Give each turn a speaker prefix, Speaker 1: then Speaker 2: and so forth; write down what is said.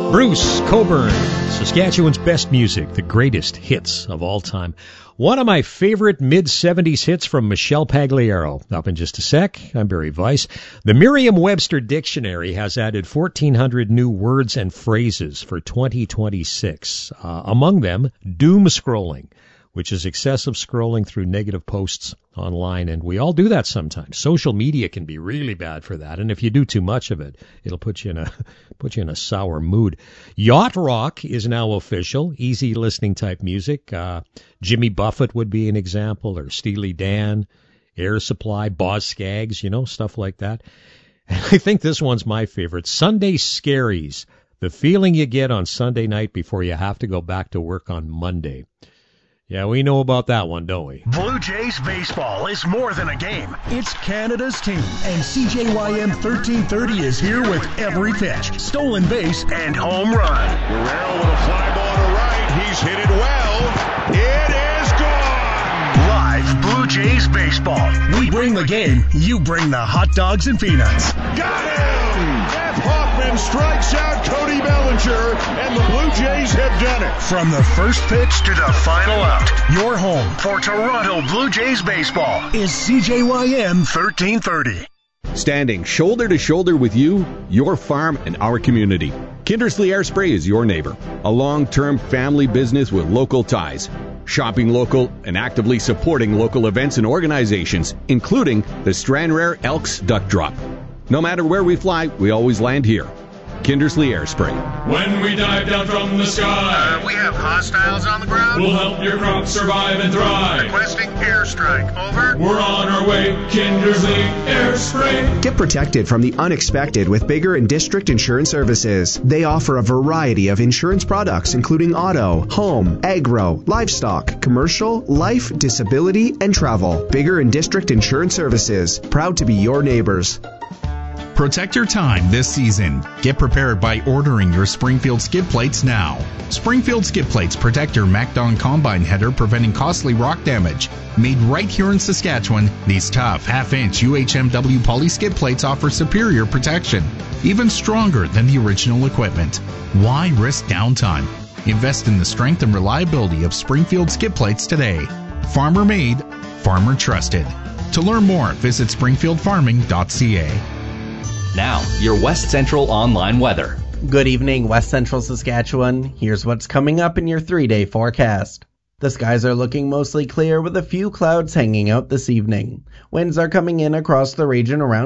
Speaker 1: Bruce Cockburn, Saskatchewan's best music, the greatest hits of all time. One of my favorite mid-'70s hits from Michelle Pagliaro. Up in just a sec, I'm Barry Weiss. The Merriam-Webster Dictionary has added 1,400 new words and phrases for 2026. Among them, doom scrolling, which is excessive scrolling through negative posts online, and we all do that sometimes. Social media can be really bad for that, and if you do too much of it, it'll put you in a sour mood. Yacht rock is now official, easy listening type music. Jimmy Buffett would be an example, or Steely Dan, Air Supply, Boz Scaggs, stuff like that. And I think this one's my favorite. Sunday Scaries, the feeling you get on Sunday night before you have to go back to work on Monday. Yeah, we know about that one, don't we?
Speaker 2: Blue Jays baseball is more than a game. It's Canada's team, and CJYM 1330 is here with every pitch, stolen base, and home run.
Speaker 3: Guerrero with a fly ball to right. He's hit it well. It is gone.
Speaker 2: Live Blue Jays baseball. We bring the game. You bring the hot dogs and peanuts.
Speaker 3: Got him! Jeff Hoffman strikes out Cody Bellinger, and the Blue Jays have done it.
Speaker 2: From the first pitch to the final out, your home for Toronto Blue Jays baseball is CJYM 1330.
Speaker 4: Standing shoulder to shoulder with you, your farm, and our community. Kindersley Air Spray is your neighbor, a long-term family business with local ties. Shopping local and actively supporting local events and organizations, including the Stranraer Elks Duck Drop. No matter where we fly, we always land here. Kindersley Air Spray.
Speaker 5: When we dive down from the sky,
Speaker 6: we have hostiles on the ground.
Speaker 5: We'll help your crops survive and thrive.
Speaker 6: Requesting airstrike. Over.
Speaker 5: We're on our way. Kindersley Air Spray.
Speaker 7: Get protected from the unexpected with Bigger and District Insurance Services. They offer a variety of insurance products, including auto, home, agro, livestock, commercial, life, disability, and travel. Bigger and District Insurance Services. Proud to be your neighbors.
Speaker 8: Protect your time this season. Get prepared by ordering your Springfield skid plates now. Springfield skid plates protect your MacDon combine header, preventing costly rock damage. Made right here in Saskatchewan, these tough half-inch UHMW poly skid plates offer superior protection, even stronger than the original equipment. Why risk downtime? Invest in the strength and reliability of Springfield skid plates today. Farmer made, farmer trusted. To learn more, visit springfieldfarming.ca.
Speaker 9: Now, your West Central online weather.
Speaker 10: Good evening, West Central Saskatchewan. Here's what's coming up in your 3-day forecast. The skies are looking mostly clear with a few clouds hanging out this evening. Winds are coming in across the region around